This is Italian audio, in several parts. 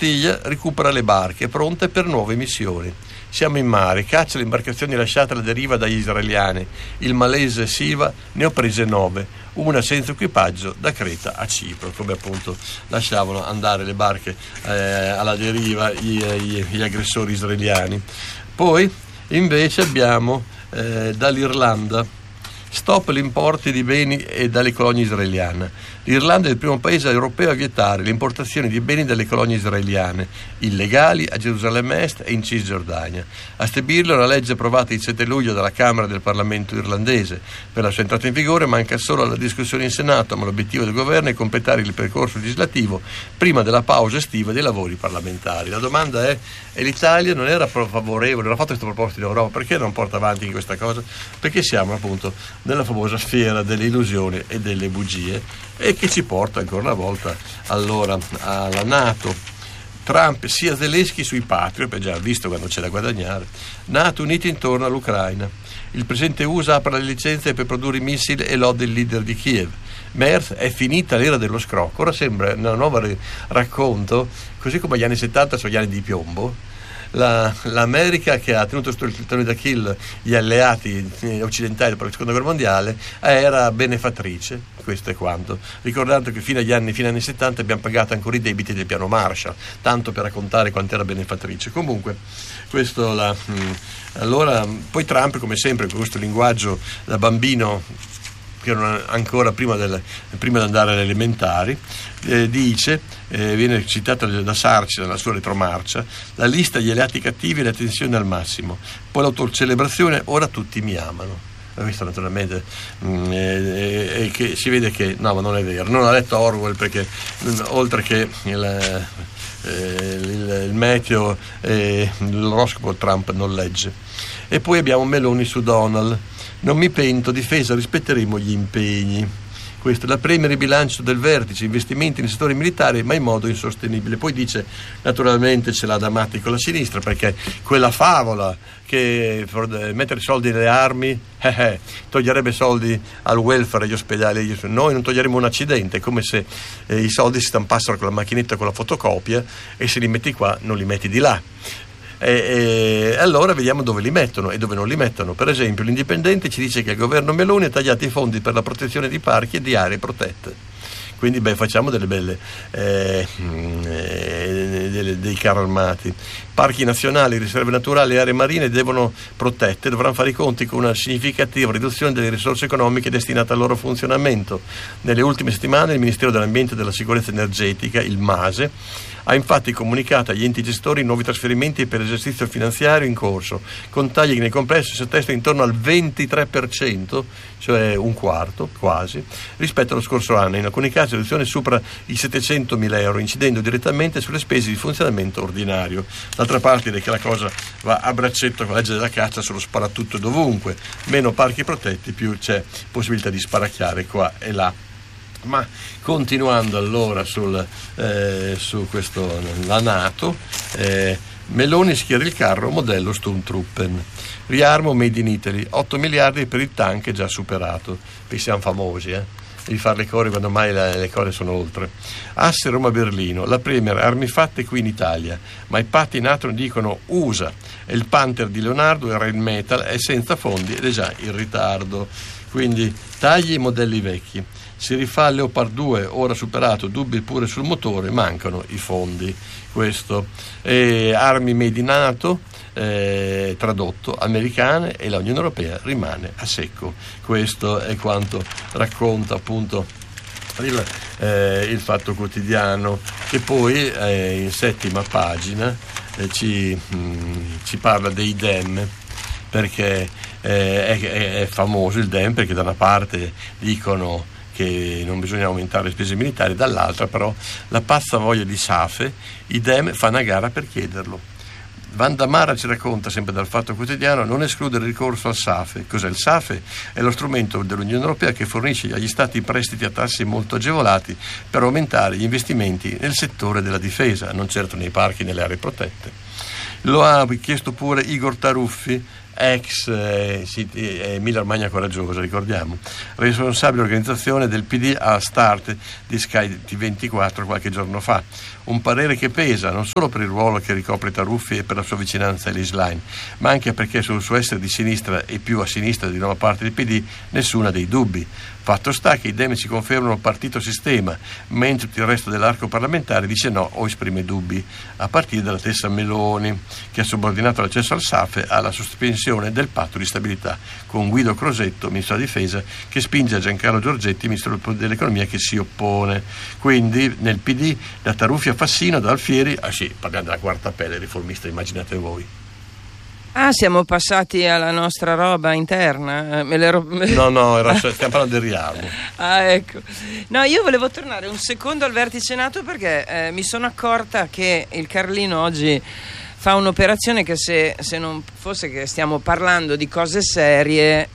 flottiglia recupera le barche pronte per nuove missioni. Siamo in mare, caccia le imbarcazioni lasciate alla deriva dagli israeliani. Il malese Siva ne ho prese 9, una senza equipaggio da Creta a Cipro, come appunto lasciavano andare le barche alla deriva gli aggressori israeliani. Poi invece abbiamo dall'Irlanda: stop gli importi di beni dalle colonie israeliane. L'Irlanda è il primo paese europeo a vietare le importazioni di beni dalle colonie israeliane illegali a Gerusalemme Est e in Cisgiordania. A stabilirlo è una legge approvata il 7 luglio dalla Camera del Parlamento irlandese. Per la sua entrata in vigore manca solo la discussione in Senato, ma l'obiettivo del governo è completare il percorso legislativo prima della pausa estiva dei lavori parlamentari. La domanda è: e l'Italia non era favorevole, non ha fatto queste proposte in Europa, perché non porta avanti questa cosa? Perché siamo appunto nella famosa sfera delle illusioni e delle bugie, e che ci porta ancora una volta allora alla NATO. Trump sia Zelensky sui Patriot, già visto quando c'è da guadagnare. NATO uniti intorno all'Ucraina. Il presidente USA apre le licenze per produrre i missili e lode il leader di Kiev. Merz: è finita l'era dello scrocco. Ora sembra una nuova racconto, così come gli anni 70 sono gli anni di piombo. L'America, che ha tenuto sotto il titolo d'Achille gli alleati occidentali dopo la seconda guerra mondiale, era benefattrice. Questo è quanto, ricordando che fino agli anni 70 abbiamo pagato ancora i debiti del piano Marshall, tanto per raccontare quanto era benefattrice. Comunque questo allora poi Trump, come sempre, con questo linguaggio da bambino che non ancora prima di andare alle elementari, dice, viene citato da Sarci nella sua retromarcia: la lista degli alleati cattivi e la tensione al massimo, poi l'autocelebrazione, ora tutti mi amano. Questo naturalmente che si vede che no, ma non è vero, non ha letto Orwell, perché oltre che il meteo l'oroscopo Trump non legge. E poi abbiamo Meloni su Donald: non mi pento, difesa, rispetteremo gli impegni. Questo è la premier il bilancio del vertice, investimenti nel settore militare ma in modo insostenibile. Poi dice, naturalmente ce l'ha da matti con la sinistra, perché quella favola che mettere soldi nelle armi toglierebbe soldi al welfare, agli ospedali. Noi non toglieremo un accidente, è come se i soldi si stampassero con la macchinetta, con la fotocopia, e se li metti qua non li metti di là. E allora vediamo dove li mettono e dove non li mettono. Per esempio l'Indipendente ci dice che il governo Meloni ha tagliato i fondi per la protezione di parchi e di aree protette. Quindi facciamo delle belle dei carri armati. Parchi nazionali, riserve naturali e aree marine dovranno fare i conti con una significativa riduzione delle risorse economiche destinate al loro funzionamento. Nelle ultime settimane il Ministero dell'Ambiente e della Sicurezza Energetica, il MASE, ha infatti comunicato agli enti gestori nuovi trasferimenti per l'esercizio finanziario in corso, con tagli che nel complesso si attestano intorno al 23%, cioè un quarto quasi, rispetto allo scorso anno. In alcuni casi la riduzione supera i 700.000 euro, incidendo direttamente sulle spese di funzionamento ordinario. D'altra parte direi che la cosa va a braccetto con la legge della caccia sullo sparatutto dovunque. Meno parchi protetti, più c'è possibilità di sparacchiare qua e là. Ma continuando allora su questo, la NATO, Meloni schiera il carro modello Sturmtruppen. Riarmo made in Italy, 8 miliardi per il tank già superato, perché siamo famosi di fare le cose quando mai le cose sono oltre. Asse Roma-Berlino, la Premier: armi fatte qui in Italia, ma i patti NATO dicono USA, e il Panther di Leonardo, il Rheinmetall, è senza fondi ed è già in ritardo. Quindi tagli i modelli vecchi. Si rifà il Leopard 2, ora superato, dubbi pure sul motore, mancano i fondi. Questo. Armi made in NATO, tradotto, americane, e l'Unione Europea rimane a secco. Questo è quanto racconta appunto il Fatto Quotidiano, che poi in settima pagina ci parla dei DEM, perché è famoso il DEM, perché da una parte dicono che non bisogna aumentare le spese militari, dall'altra però la pazza voglia di Safe, i DEM fanno a gara per chiederlo. Vandamara ci racconta, sempre dal Fatto Quotidiano: non escludere il ricorso al SAFE. Cos'è il SAFE? È lo strumento dell'Unione Europea che fornisce agli Stati prestiti a tassi molto agevolati per aumentare gli investimenti nel settore della difesa, non certo nei parchi e nelle aree protette. Lo ha chiesto pure Igor Taruffi, ex Emilia Romagna Coraggiosa, ricordiamo, responsabile organizzazione del PD a Start di Sky T24 qualche giorno fa. Un parere che pesa non solo per il ruolo che ricopre Taruffi e per la sua vicinanza all'Is Line, ma anche perché sul suo essere di sinistra e più a sinistra di nuova parte del PD nessuno ha dei dubbi. Fatto sta che i Dem si confermano partito sistema, mentre tutto il resto dell'arco parlamentare dice no o esprime dubbi, a partire dalla stessa Meloni, che ha subordinato l'accesso al SAFE alla sospensione del patto di stabilità, con Guido Crosetto, ministro della difesa, che spinge a Giancarlo Giorgetti, ministro dell'economia, che si oppone. Quindi nel PD da Taruffi a Fassino, da Alfieri, parliamo della quarta pelle riformista, immaginate voi. Siamo passati alla nostra roba interna. No, stiamo parlando del Riarmo. Ecco. No, io volevo tornare un secondo al vertice NATO perché mi sono accorta che il Carlino oggi fa un'operazione che se non fosse che stiamo parlando di cose serie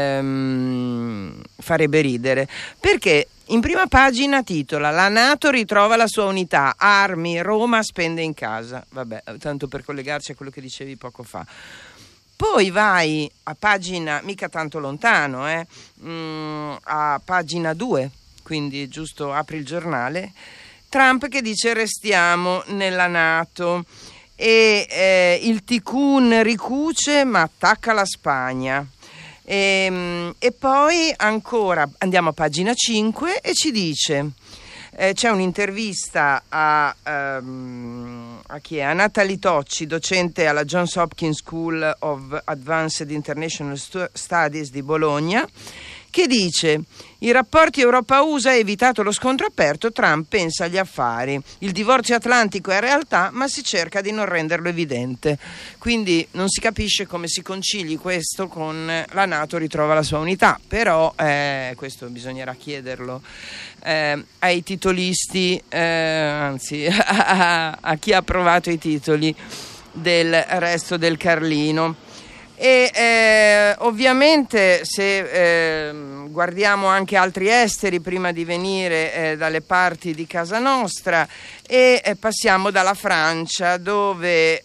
farebbe ridere, perché in prima pagina titola: la NATO ritrova la sua unità, armi, Roma spende in casa. Vabbè, tanto per collegarci a quello che dicevi poco fa. Poi vai a pagina, mica tanto lontano, a pagina 2, quindi giusto apri il giornale, Trump che dice restiamo nella NATO e il Tikkun ricuce ma attacca la Spagna. E poi ancora andiamo a pagina 5 e ci dice c'è un'intervista a chi è? A Natalie Tocci, docente alla Johns Hopkins School of Advanced International Studies di Bologna, che dice: i rapporti Europa-USA ha evitato lo scontro aperto, Trump pensa agli affari, il divorzio atlantico è realtà ma si cerca di non renderlo evidente, quindi non si capisce come si concili questo con la NATO ritrova la sua unità, però questo bisognerà chiederlo ai titolisti, anzi a chi ha approvato i titoli del resto del Carlino. E ovviamente se guardiamo anche altri esteri prima di venire dalle parti di casa nostra e passiamo dalla Francia, dove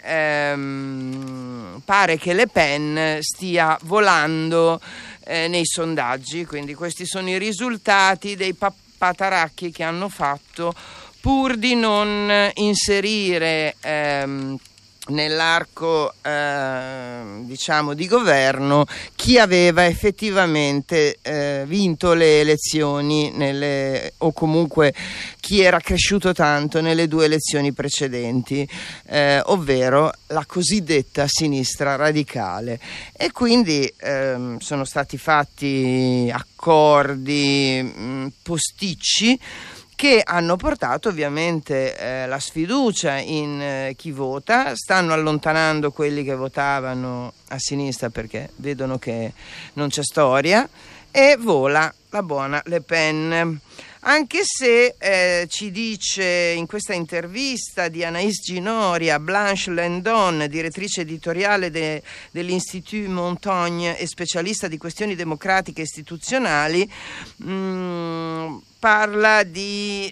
pare che Le Pen stia volando nei sondaggi, quindi questi sono i risultati dei pataracchi che hanno fatto pur di non inserire nell'arco diciamo di governo chi aveva effettivamente vinto le elezioni o comunque chi era cresciuto tanto nelle due elezioni precedenti, ovvero la cosiddetta sinistra radicale, e quindi sono stati fatti accordi posticci che hanno portato ovviamente la sfiducia in chi vota, stanno allontanando quelli che votavano a sinistra perché vedono che non c'è storia, e vola la buona Le Pen. Anche se ci dice in questa intervista di Anaïs Ginoria Blanche Lendon, direttrice editoriale dell'Institut Montaigne e specialista di questioni democratiche e istituzionali, parla di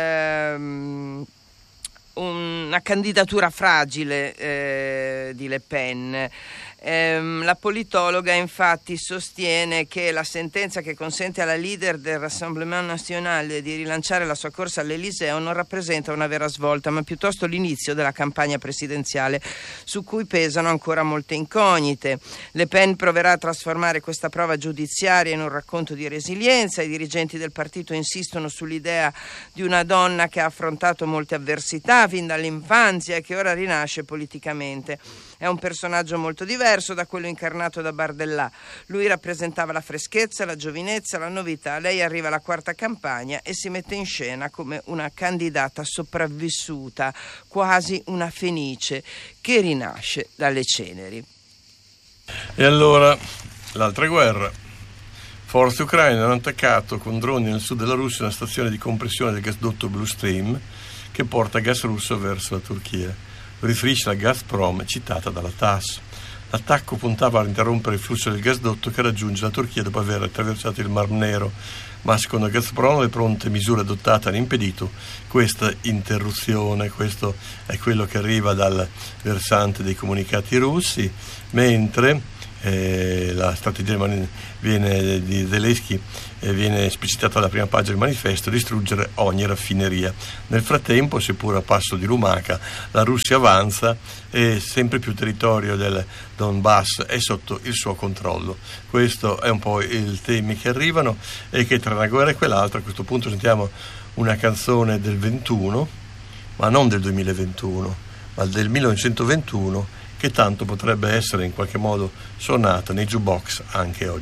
una candidatura fragile di Le Pen. La politologa infatti sostiene che la sentenza che consente alla leader del Rassemblement National di rilanciare la sua corsa all'Eliseo non rappresenta una vera svolta, ma piuttosto l'inizio della campagna presidenziale, su cui pesano ancora molte incognite. Le Pen proverà a trasformare questa prova giudiziaria in un racconto di resilienza. I dirigenti del partito insistono sull'idea di una donna che ha affrontato molte avversità fin dall'infanzia e che ora rinasce politicamente. È un personaggio molto diverso da quello incarnato da Bardellà. Lui rappresentava la freschezza, la giovinezza, la novità. Lei arriva alla quarta campagna e si mette in scena come una candidata sopravvissuta, quasi una fenice che rinasce dalle ceneri. E allora, l'altra guerra. Forze ucraine hanno attaccato con droni nel sud della Russia una stazione di compressione del gasdotto Blue Stream che porta gas russo verso la Turchia. Lo riferisce la Gazprom, citata dalla TASS. L'attacco puntava a interrompere il flusso del gasdotto che raggiunge la Turchia dopo aver attraversato il Mar Nero, ma secondo Gazprom le pronte misure adottate hanno impedito questa interruzione. Questo è quello che arriva dal versante dei comunicati russi, mentre la strategia di Zelensky viene esplicitata alla prima pagina del manifesto: distruggere ogni raffineria. Nel frattempo, seppur a passo di lumaca, la Russia avanza e sempre più territorio del Donbass è sotto il suo controllo. Questo è un po' i temi che arrivano, e che tra una guerra e quell'altra, a questo punto sentiamo una canzone del 21, ma non del 2021, ma del 1921, che tanto potrebbe essere in qualche modo suonata nei jukebox anche oggi.